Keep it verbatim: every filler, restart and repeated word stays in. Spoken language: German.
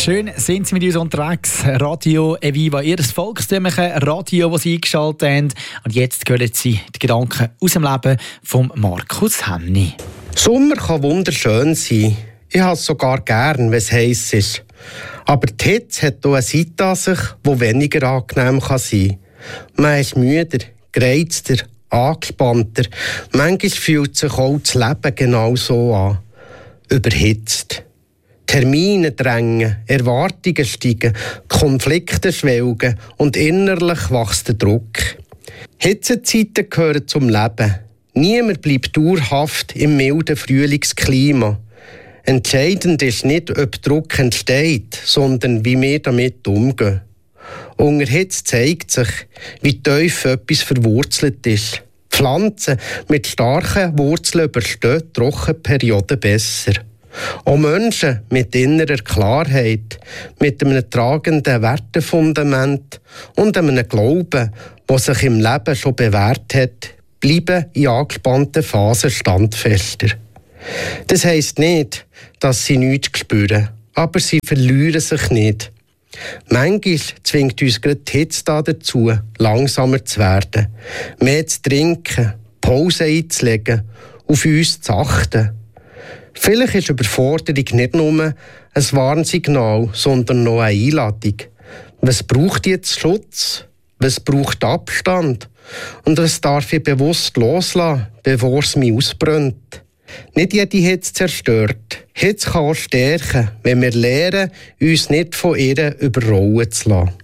Schön sind Sie mit uns unterwegs. Radio Eviva, Ihr volkstümliches Radio, das Sie eingeschaltet haben. Und jetzt hören Sie die Gedanken aus dem Leben von Markus Henny. Sommer kann wunderschön sein. Ich habe es sogar gern, wenn es heiß ist. Aber die Hitze hat auch eine Seite an sich, die weniger angenehm kann sein kann. Man ist müder, gereizter, angespannter. Manchmal fühlt sich auch das Leben genau so an. Überhitzt. Termine drängen, Erwartungen steigen, Konflikte schwelgen und innerlich wächst der Druck. Hitzezeiten gehören zum Leben. Niemand bleibt dauerhaft im milden Frühlingsklima. Entscheidend ist nicht, ob Druck entsteht, sondern wie wir damit umgehen. Unter Hitze zeigt sich, wie tief etwas verwurzelt ist. Pflanzen mit starken Wurzeln überstehen Trockenperioden besser. Auch Menschen mit innerer Klarheit, mit einem tragenden Wertefundament und einem Glauben, der sich im Leben schon bewährt hat, bleiben in angespannten Phasen standfester. Das heisst nicht, dass sie nichts spüren, aber sie verlieren sich nicht. Manchmal zwingt uns gerade die Hitze dazu, langsamer zu werden, mehr zu trinken, Pause einzulegen, auf uns zu achten. Vielleicht ist Überforderung nicht nur ein Warnsignal, sondern noch eine Einladung. Was braucht jetzt Schutz? Was braucht Abstand? Und was darf ich bewusst loslassen, bevor es mich ausbrennt? Nicht jede Hitze zerstört. Hitze kann auch stärken, wenn wir lernen, uns nicht von ihr überrollen zu lassen.